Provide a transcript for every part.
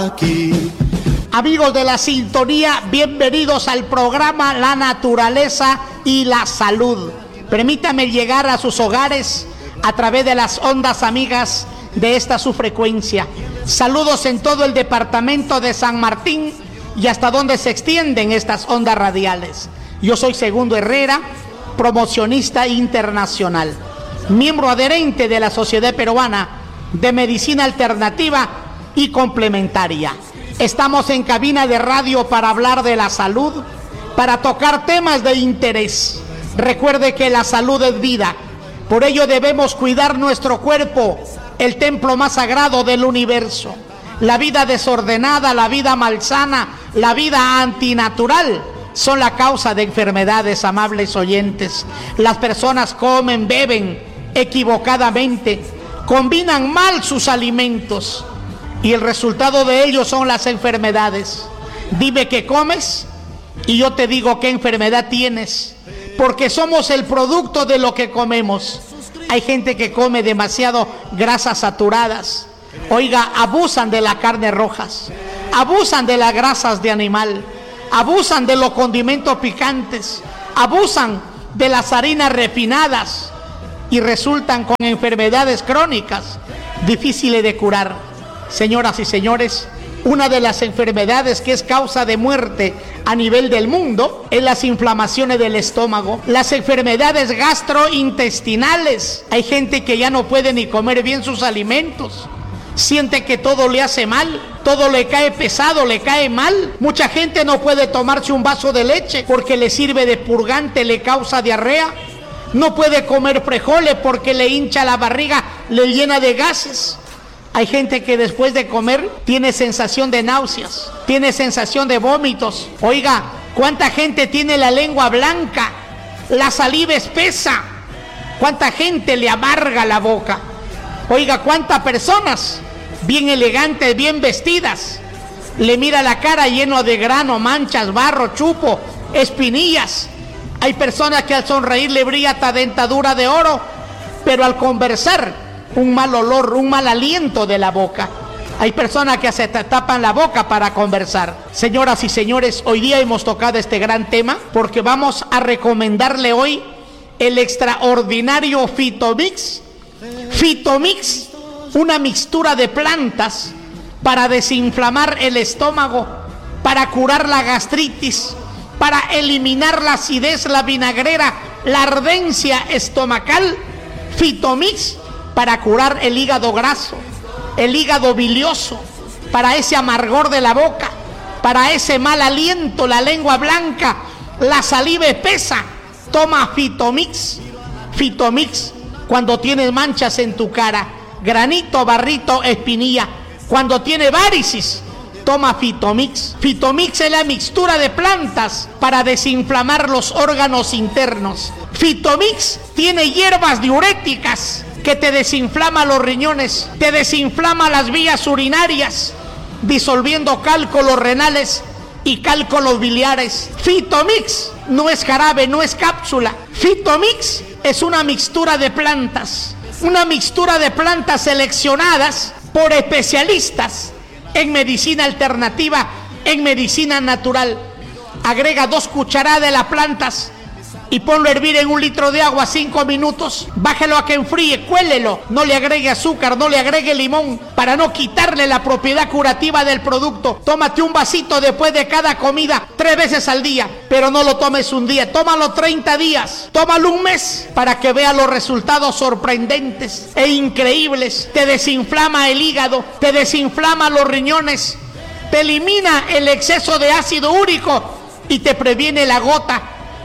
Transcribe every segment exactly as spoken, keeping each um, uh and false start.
Aquí. Amigos de la sintonía, bienvenidos al programa La Naturaleza y la Salud. Permítame llegar a sus hogares a través de las ondas amigas de esta su frecuencia. Saludos en todo el departamento de San Martín y hasta donde se extienden estas ondas radiales. Yo soy Segundo Herrera, promocionista internacional, miembro adherente de la Sociedad Peruana de Medicina Alternativa y Complementaria. Estamos en cabina de radio para hablar de la salud, para tocar temas de interés. Recuerde que la salud es vida, por ello debemos cuidar nuestro cuerpo, el templo más sagrado del universo. La vida desordenada, la vida malsana, la vida antinatural son la causa de enfermedades, amables oyentes. Las personas comen, beben equivocadamente, combinan mal sus alimentos y el resultado de ello son las enfermedades. Dime qué comes y yo te digo qué enfermedad tienes, porque somos el producto de lo que comemos. Hay gente que come demasiado grasas saturadas. Oiga, abusan de las carnes rojas, abusan de las grasas de animal, abusan de los condimentos picantes, abusan de las harinas refinadas y resultan con enfermedades crónicas difíciles de curar. Señoras y señores, una de las enfermedades que es causa de muerte a nivel del mundo es las inflamaciones del estómago, las enfermedades gastrointestinales. Hay gente que ya no puede ni comer bien sus alimentos, siente que todo le hace mal, todo le cae pesado, le cae mal. Mucha gente no puede tomarse un vaso de leche porque le sirve de purgante, le causa diarrea. No puede comer frijoles porque le hincha la barriga, le llena de gases. Hay gente que después de comer tiene sensación de náuseas, tiene sensación de vómitos. Oiga, ¿cuánta gente tiene la lengua blanca, la saliva espesa? ¿Cuánta gente le amarga la boca? Oiga, ¿cuántas personas bien elegantes, bien vestidas, le mira la cara lleno de grano, manchas, barro, chupo, espinillas? Hay personas que al sonreír le brilla hasta dentadura de oro, pero al conversar un mal olor, un mal aliento de la boca. Hay personas que se tapan la boca para conversar. Señoras y señores, hoy día hemos tocado este gran tema porque vamos a recomendarle hoy el extraordinario Fitomix. Fitomix, una mixtura de plantas para desinflamar el estómago, para curar la gastritis, para eliminar la acidez, la vinagrera, la ardencia estomacal. Fitomix para curar el hígado graso, el hígado bilioso, para ese amargor de la boca, para ese mal aliento, la lengua blanca, la saliva espesa. Toma Fitomix. Fitomix cuando tienes manchas en tu cara, granito, barrito, espinilla. Cuando tiene varices, toma Fitomix. Fitomix es la mixtura de plantas para desinflamar los órganos internos. Fitomix tiene hierbas diuréticas que te desinflama los riñones, te desinflama las vías urinarias, disolviendo cálculos renales y cálculos biliares. Fitomix no es jarabe, no es cápsula. Fitomix es una mixtura de plantas, una mixtura de plantas seleccionadas por especialistas en medicina alternativa, en medicina natural. Agrega dos cucharadas de las plantas y ponlo a hervir en un litro de agua cinco minutos. Bájelo a que enfríe, cuélelo. No le agregue azúcar, no le agregue limón para no quitarle la propiedad curativa del producto. Tómate un vasito después de cada comida, tres veces al día, pero no lo tomes un día. Tómalo treinta días, tómalo un mes para que vea los resultados sorprendentes e increíbles. Te desinflama el hígado, te desinflama los riñones, te elimina el exceso de ácido úrico y te previene la gota.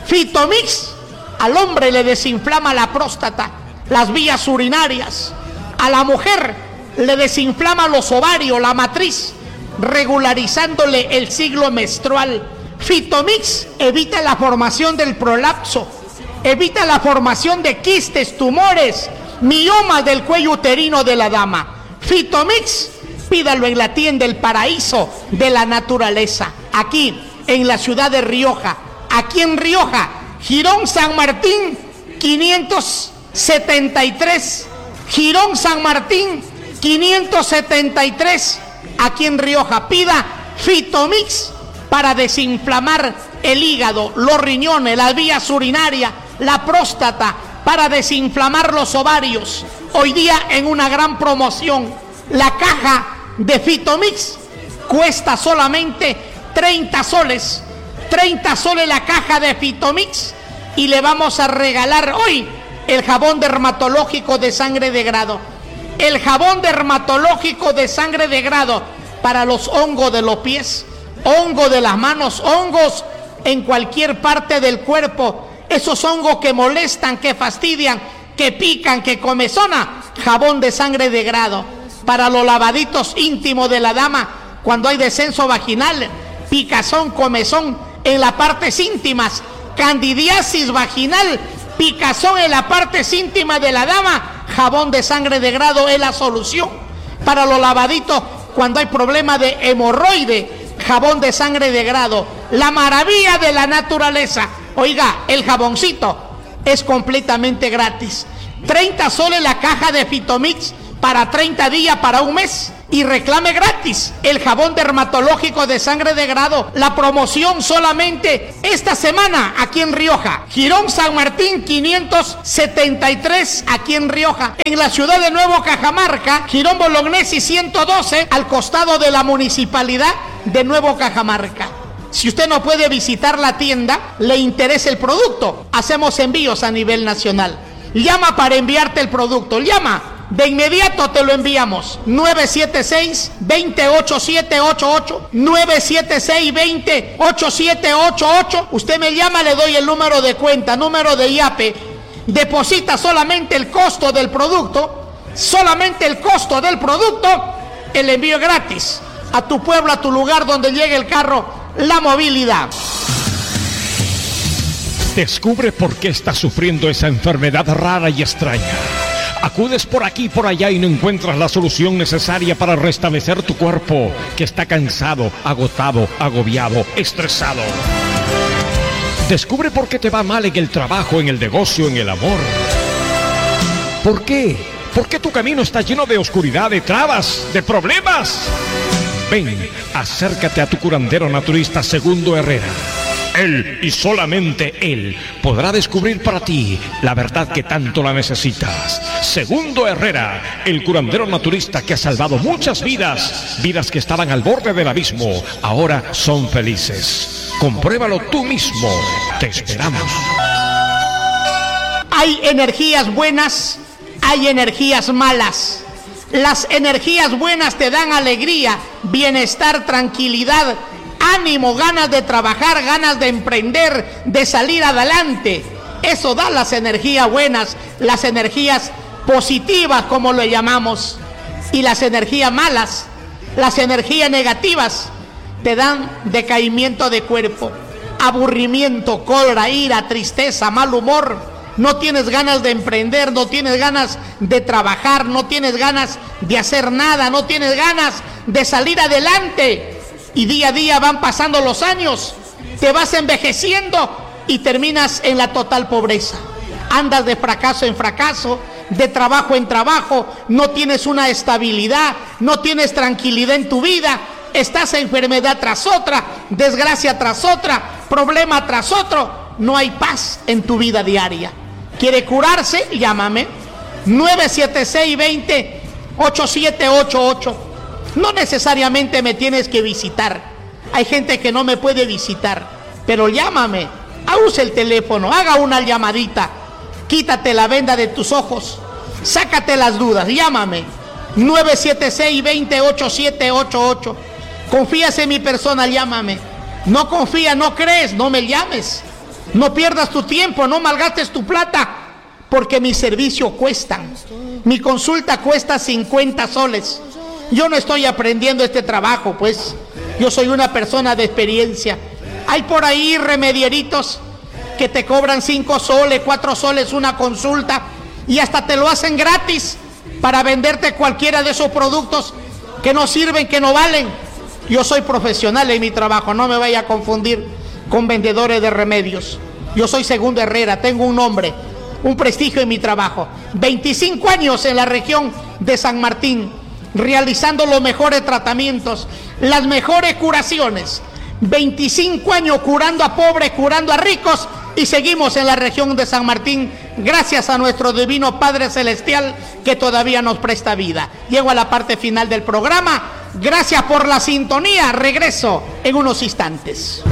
Fitomix al hombre le desinflama la próstata, las vías urinarias. A la mujer le desinflama los ovarios, la matriz, regularizándole el ciclo menstrual. Fitomix evita la formación del prolapso, evita la formación de quistes, tumores, miomas del cuello uterino de la dama. Fitomix, pídalo en la tienda El Paraíso de la Naturaleza, aquí en la ciudad de Rioja. Aquí en Rioja, Girón San Martín, quinientos setenta y tres. Girón San Martín, quinientos setenta y tres. aquí en Rioja. Pida Fitomix para desinflamar el hígado, los riñones, las vías urinarias, la próstata, para desinflamar los ovarios. Hoy día en una gran promoción, la caja de Fitomix cuesta solamente treinta soles. treinta soles la caja de Fitomix, y le vamos a regalar hoy el jabón dermatológico de sangre de grado. El jabón dermatológico de sangre de grado para los hongos de los pies, hongos de las manos, hongos en cualquier parte del cuerpo. Esos hongos que molestan, que fastidian, que pican, que comezona. Jabón de sangre de grado. Para los lavaditos íntimos de la dama, cuando hay descenso vaginal, picazón, comezón en las partes íntimas, candidiasis vaginal, picazón en las partes íntimas de la dama, jabón de sangre de grado es la solución. Para los lavaditos cuando hay problema de hemorroide, jabón de sangre de grado, la maravilla de la naturaleza. Oiga, el jaboncito es completamente gratis. treinta soles la caja de Fitomix para treinta días, para un mes. Y reclame gratis el jabón dermatológico de sangre de grado. La promoción solamente esta semana aquí en Rioja. Girón San Martín quinientos setenta y tres aquí en Rioja. En la ciudad de Nuevo Cajamarca, Girón Bolognesi ciento doce, al costado de la municipalidad de Nuevo Cajamarca. Si usted no puede visitar la tienda, le interesa el producto, hacemos envíos a nivel nacional. Llama para enviarte el producto, llama. De inmediato te lo enviamos. nueve siete seis, dos cero, ocho siete ocho ocho, nueve siete seis, dos cero, ocho siete ocho ocho. Usted me llama, le doy el número de cuenta, número de I A P E. Deposita solamente el costo del producto, solamente el costo del producto, el envío gratis a tu pueblo, a tu lugar donde llegue el carro, la movilidad. Descubre por qué estás sufriendo esa enfermedad rara y extraña. Acudes por aquí y por allá y no encuentras la solución necesaria para restablecer tu cuerpo, que está cansado, agotado, agobiado, estresado. Descubre por qué te va mal en el trabajo, en el negocio, en el amor. ¿Por qué? ¿Por qué tu camino está lleno de oscuridad, de trabas, de problemas? Ven, acércate a tu curandero naturista Segundo Herrera. Él, y solamente él, podrá descubrir para ti la verdad que tanto la necesitas. Segundo Herrera, el curandero naturista que ha salvado muchas vidas, vidas que estaban al borde del abismo, ahora son felices. Compruébalo tú mismo. Te esperamos. Hay energías buenas, hay energías malas. Las energías buenas te dan alegría, bienestar, tranquilidad, ánimo, ganas de trabajar, ganas de emprender, de salir adelante. Eso da las energías buenas, las energías positivas, como lo llamamos. Y las energías malas, las energías negativas, te dan decaimiento de cuerpo, aburrimiento, cólera, ira, tristeza, mal humor. No tienes ganas de emprender, no tienes ganas de trabajar, no tienes ganas de hacer nada, no tienes ganas de salir adelante. Y día a día van pasando los años, te vas envejeciendo y terminas en la total pobreza. Andas de fracaso en fracaso, de trabajo en trabajo, no tienes una estabilidad, no tienes tranquilidad en tu vida, estás enfermedad tras otra, desgracia tras otra, problema tras otro, no hay paz en tu vida diaria. ¿Quiere curarse? Llámame nueve siete seis, dos cero, ocho siete ocho ocho. No necesariamente me tienes que visitar. Hay gente que no me puede visitar, pero llámame, use el teléfono, haga una llamadita, quítate la venda de tus ojos, sácate las dudas, llámame nueve siete seis, dos cero, ocho siete ocho ocho. Confías en mi persona, llámame. No confías, no crees, no me llames. No pierdas tu tiempo, no malgastes tu plata, porque mi servicio cuesta. Mi consulta cuesta cincuenta soles. Yo no estoy aprendiendo este trabajo, pues. Yo soy una persona de experiencia. Hay por ahí remedieritos que te cobran cinco soles, cuatro soles una consulta, y hasta te lo hacen gratis para venderte cualquiera de esos productos que no sirven, que no valen. Yo soy profesional en mi trabajo, no me vaya a confundir con vendedores de remedios. Yo soy Segundo Herrera, tengo un nombre, un prestigio en mi trabajo. veinticinco años en la región de San Martín, realizando los mejores tratamientos, las mejores curaciones. veinticinco años curando a pobres, curando a ricos, y seguimos en la región de San Martín gracias a nuestro divino Padre Celestial que todavía nos presta vida. Llego a la parte final del programa. Gracias por la sintonía. Regreso en unos instantes.